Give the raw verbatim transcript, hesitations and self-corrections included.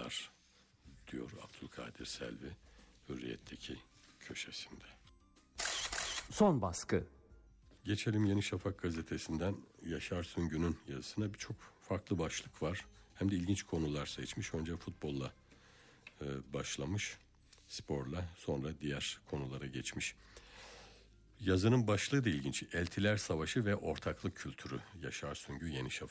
yazar diyor Abdülkadir Selvi Hürriyet'teki köşesinde. Son baskı. Geçelim Yeni Şafak gazetesinden Yaşar Süngü'nün yazısına. Birçok farklı başlık var. Hem de ilginç konular seçmiş. Önce futbolla e, başlamış, sporla, sonra diğer konulara geçmiş. Yazının başlığı da ilginç. Eltiler Savaşı ve Ortaklık Kültürü. Yaşar Süngü Yeni Şafak